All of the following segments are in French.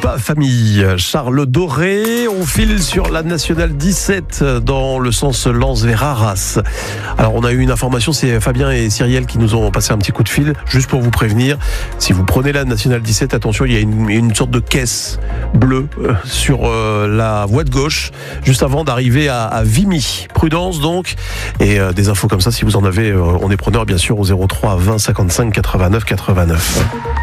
famille. Charles Doré, on file sur la nationale 17 dans le sens Lens vers Arras. Alors on a eu une information, c'est Fabien et Cyrielle qui nous ont passé un petit coup de fil, juste pour vous prévenir. Si vous prenez la nationale 17, attention, il y a une sorte de caisse bleue sur la voie de gauche, juste avant d'arriver à Vimy. Prudence donc, et des infos comme ça, si vous en avez, on est preneur bien sûr au 03 20 55 89 89.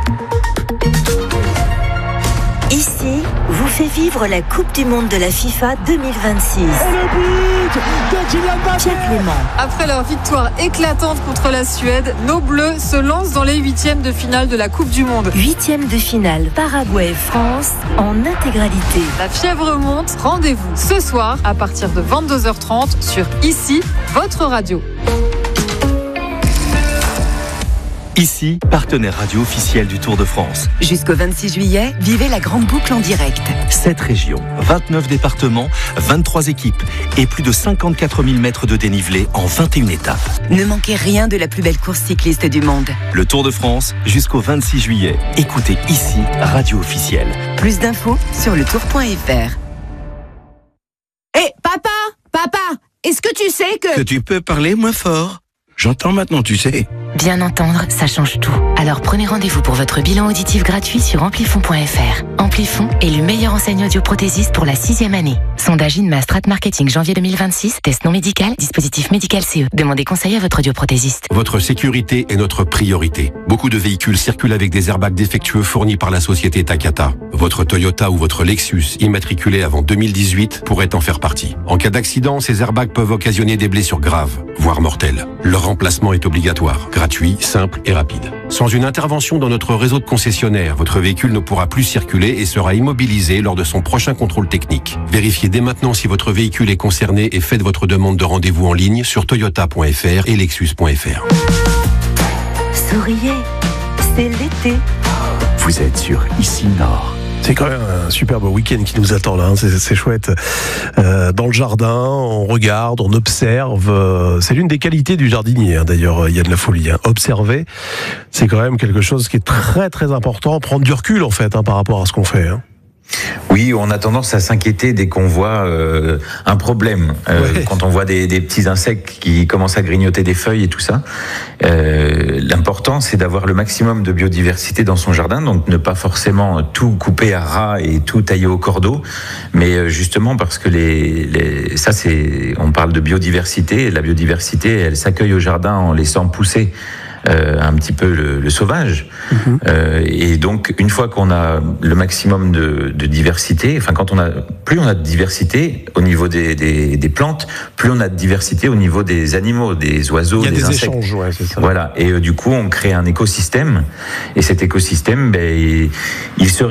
Ici, vous fait vivre la Coupe du Monde de la FIFA 2026. Et le but de Kylian Mbappé. Pierre Clément. Après leur victoire éclatante contre la Suède, nos Bleus se lancent dans les huitièmes de finale de la Coupe du Monde. Huitième de finale Paraguay-France en intégralité. La fièvre monte, rendez-vous ce soir à partir de 22h30 sur Ici, votre radio. Ici, partenaire radio officiel du Tour de France. Jusqu'au 26 juillet, vivez la grande boucle en direct. 7 régions, 29 départements, 23 équipes et plus de 54 000 mètres de dénivelé en 21 étapes. Ne manquez rien de la plus belle course cycliste du monde. Le Tour de France, jusqu'au 26 juillet. Écoutez Ici, radio officielle. Plus d'infos sur letour.fr. Hé, papa, est-ce que tu sais que tu peux parler moins fort? J'entends maintenant, tu sais. Bien entendre, ça change tout. Alors prenez rendez-vous pour votre bilan auditif gratuit sur amplifon.fr. Amplifon, élu meilleur enseigne audioprothésiste pour la 6e année. Sondage INMA Strat Marketing janvier 2026, test non médical, dispositif médical CE. Demandez conseil à votre audioprothésiste. Votre sécurité est notre priorité. Beaucoup de véhicules circulent avec des airbags défectueux fournis par la société Takata. Votre Toyota ou votre Lexus, immatriculé avant 2018, pourrait en faire partie. En cas d'accident, ces airbags peuvent occasionner des blessures graves, voire mortelles. Leur remplacement est obligatoire, gratuit, simple et rapide. Sans une intervention dans notre réseau de concessionnaires, votre véhicule ne pourra plus circuler et sera immobilisé lors de son prochain contrôle technique. Vérifiez dès maintenant si votre véhicule est concerné et faites votre demande de rendez-vous en ligne sur toyota.fr et lexus.fr. Souriez, c'est l'été. Vous êtes sur Ici Nord. C'est quand même un superbe week-end qui nous attend là, hein. C'est chouette. Dans le jardin, on regarde, on observe. C'est l'une des qualités du jardinier, hein. D'ailleurs, il y a de la folie. Hein. Observer, c'est quand même quelque chose qui est très très important. Prendre du recul en fait, hein, par rapport à ce qu'on fait. Hein. Oui, on a tendance à s'inquiéter dès qu'on voit un problème, quand on voit des petits insectes qui commencent à grignoter des feuilles et tout ça. L'important, c'est d'avoir le maximum de biodiversité dans son jardin, donc ne pas forcément tout couper à ras et tout tailler au cordeau, mais justement parce que on parle de biodiversité, et la biodiversité, elle s'accueille au jardin en laissant pousser un petit peu le sauvage. Et donc une fois qu'on a le maximum de diversité, enfin plus on a de diversité au niveau des plantes, plus on a de diversité au niveau des animaux, des oiseaux, des insectes. Il y a des échanges, ouais, c'est ça. Voilà, et du coup on crée un écosystème, et cet écosystème, il se